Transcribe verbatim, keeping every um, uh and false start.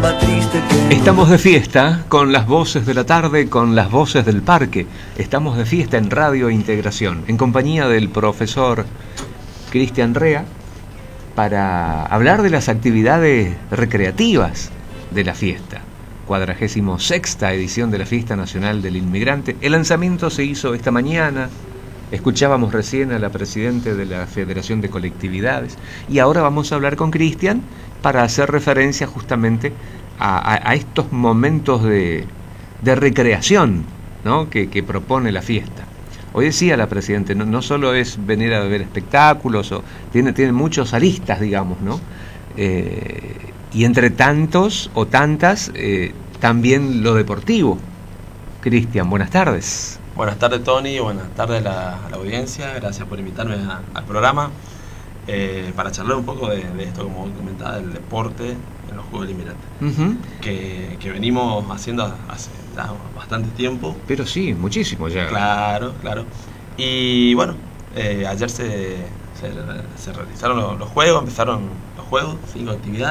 samba triste que... Estamos de fiesta con las voces de la tarde, con las voces del parque. Estamos de fiesta en Radio Integración, en compañía del profesor Cristian Rea, para hablar de las actividades recreativas de la fiesta. cuadragésima sexta edición de la Fiesta Nacional del Inmigrante. El lanzamiento se hizo esta mañana. Escuchábamos recién a la presidenta de la Federación de Colectividades. Y ahora vamos a hablar con Cristian para hacer referencia justamente a, a, a estos momentos de, de recreación, ¿no?, que, que propone la fiesta. Hoy decía la presidenta, no, no solo es venir a ver espectáculos, o tiene, tiene muchos aristas, digamos, ¿no? Eh, y entre tantos o tantas, eh, también lo deportivo. Cristian, buenas tardes. Buenas tardes, Tony, buenas tardes a la, a la audiencia, gracias por invitarme a, al programa, eh, para charlar un poco de, de esto, como comentaba, del deporte en los Juegos del Inmigrante, uh-huh. que, que venimos haciendo hace ya bastante tiempo. Pero sí, muchísimo ya. Claro, claro. Y bueno, eh, ayer se, se, se realizaron los, los juegos, empezaron los juegos, cinco actividades.